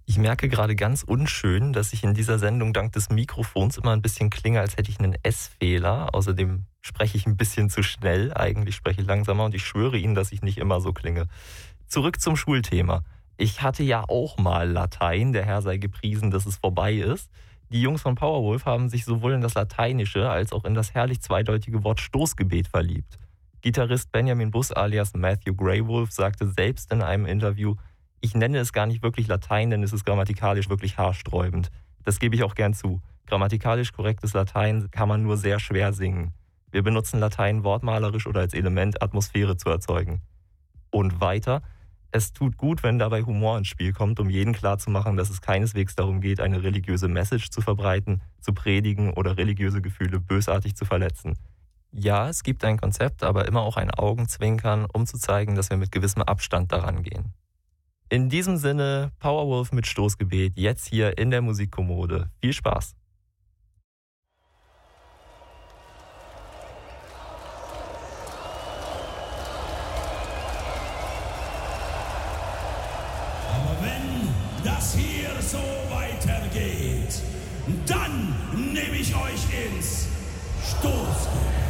Ich merke gerade ganz unschön, dass ich in dieser Sendung dank des Mikrofons immer ein bisschen klinge, als hätte ich einen S-Fehler. Außerdem spreche ich ein bisschen zu schnell. Eigentlich spreche ich langsamer und ich schwöre Ihnen, dass ich nicht immer so klinge. Zurück zum Schulthema. Ich hatte ja auch mal Latein. Der Herr sei gepriesen, dass es vorbei ist. Die Jungs von Powerwolf haben sich sowohl in das Lateinische als auch in das herrlich zweideutige Wort Stoßgebet verliebt. Gitarrist Benjamin Buss alias Matthew Greywolf sagte selbst in einem Interview: Ich nenne es gar nicht wirklich Latein, denn es ist grammatikalisch wirklich haarsträubend. Das gebe ich auch gern zu. Grammatikalisch korrektes Latein kann man nur sehr schwer singen. Wir benutzen Latein wortmalerisch oder als Element, Atmosphäre zu erzeugen. Und weiter: Es tut gut, wenn dabei Humor ins Spiel kommt, um jedem klarzumachen, dass es keineswegs darum geht, eine religiöse Message zu verbreiten, zu predigen oder religiöse Gefühle bösartig zu verletzen. Ja, es gibt ein Konzept, aber immer auch ein Augenzwinkern, um zu zeigen, dass wir mit gewissem Abstand daran gehen. In diesem Sinne, Powerwolf mit Stoßgebet, jetzt hier in der Musikkommode. Viel Spaß! Aber wenn das hier so weitergeht, dann nehme ich euch ins Stoßgebet.